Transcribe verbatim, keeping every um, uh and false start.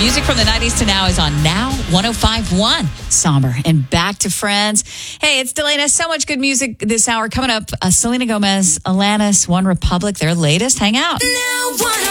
Music from the nineties to now is on Now one oh five point one. Somber and back to Friends. Hey, it's Delana. So much good music this hour. Coming up, uh, Selena Gomez, Alanis, One Republic, their latest. Hang out. Now one